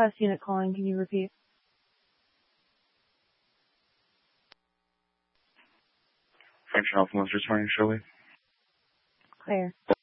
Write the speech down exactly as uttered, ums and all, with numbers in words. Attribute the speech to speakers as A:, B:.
A: class unit calling. Can you repeat?
B: French Alpha was returning, Shirley.
A: Clear.